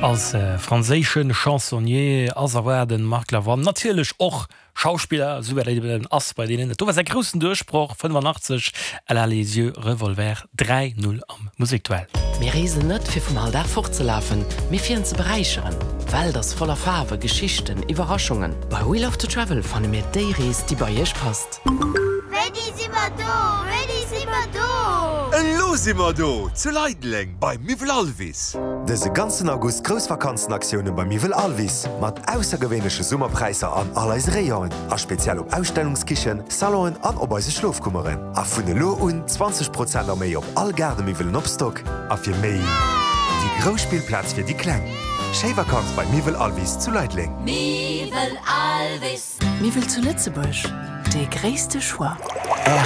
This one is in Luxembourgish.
Als franzéschen Chansonnier awer den Mark Lavoine natürlich och Schauspieler so den ass bei denen. Du war der großen Durchspruch 85 Elle les yeux Revolver 3-0 am Musikduell. Wir reisen net fir vum Haldar fortzulaufen, mir fir ze bereicheren. Wälders voller Farbe, Geschichten, Überraschungen. Bei We Love to Travel fanne mir déi Rees, die bei jech passt. Ready simmer do, ready simmer do. En los immer do, zu Leidling bei Mivel Alvis. Dese ganzen August Grousvakanzenaktionen bei Mivel Alvis, mat aussergewwennesche Summerpreise an alleis Reioen, a speziell op Ausstellungskichen, Saloen an op eise Schlofkummeren. A vun de Lo un 20% a méi op all Garde Mivelen opstock, a fir méi. Die Grospielplatz fir die Kkleng. Scheverkanz bei Mivel Alvis zu Leidling. Mivel Alvis. Mivel zu Lützebusch, de gréste Schwar.